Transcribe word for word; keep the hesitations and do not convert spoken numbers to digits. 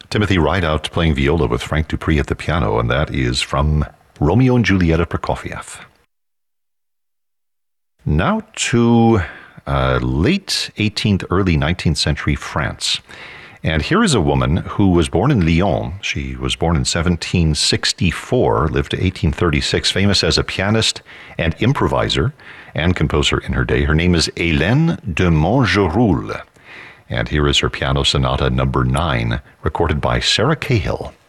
Timothy Rideout playing viola with Frank Dupree at the piano, and that is from Romeo and Juliet of Prokofiev. Now to uh, late eighteenth, early nineteenth century France. And here is a woman who was born in Lyon. She was born in seventeen sixty-four, lived to eighteen thirty-six, famous as a pianist and improviser and composer in her day. Her name is Hélène de Montgeroul. And here is her piano sonata number nine, recorded by Sarah Cahill.